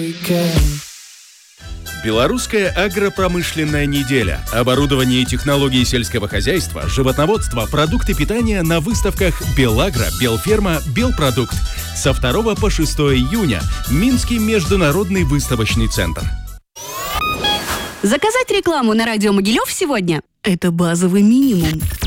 Белорусская агропромышленная неделя. Оборудование и технологии сельского хозяйства, животноводство, продукты питания на выставках Белагро, Белферма, Белпродукт. Со 2 по 6 июня. Минский международный выставочный центр. Заказать рекламу на радио Могилев сегодня – это базовый минимум.